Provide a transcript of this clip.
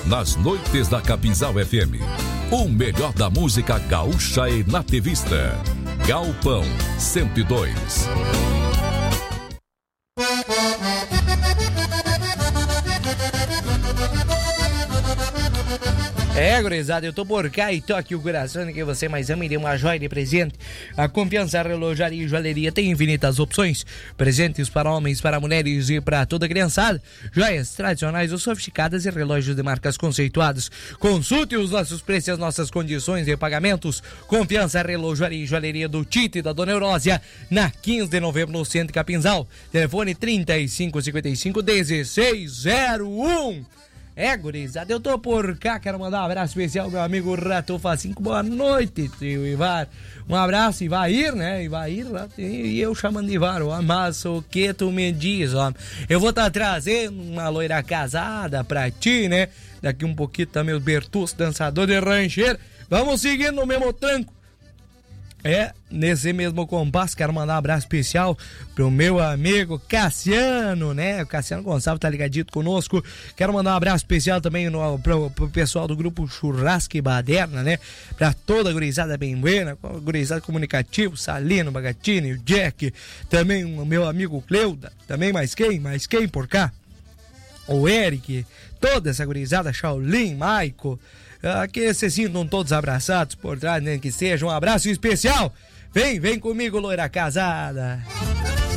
nas noites da Capinzal FM. O melhor da música gaúcha e nativista. Galpão 102. Gurizada, eu tô por cá e toque o coração que você mais ama e dê uma joia de presente. A Confiança Relojaria e Joalheria tem infinitas opções. Presentes para homens, para mulheres e para toda a criançada. Joias tradicionais ou sofisticadas e relógios de marcas conceituadas. Consulte os nossos preços e as nossas condições de pagamentos. Confiança Relojaria e Joalheria do Tite e da Dona Eurósia, na 15 de novembro no centro de Capinzal. Telefone 3555-1601. Gurizada, eu tô por cá, quero mandar um abraço especial ao meu amigo Rato Facinco. Boa noite, tio Ivar. Um abraço, Ivair, né? Ivair, e eu chamando de Ivar, mas o que tu me diz, ó? Eu vou estar trazendo uma loira casada pra ti, né? Daqui um pouquinho também o Bertus, dançador de rancheiro. Vamos seguindo no mesmo tranco. Nesse mesmo compasso, quero mandar um abraço especial pro meu amigo Cassiano, né? O Cassiano Gonçalves tá ligadinho conosco. Quero mandar um abraço especial também pro pessoal do grupo Churrasco e Baderna, né? Pra toda a gurizada bem buena, gurizada comunicativo, Salino, Bagatini, o Jack, também o meu amigo Cleuda, também mais quem por cá? O Eric, toda essa gurizada, Shaolin, Maico. Que se sintam todos abraçados por trás, nem que seja. Um abraço especial. Vem comigo, loira casada.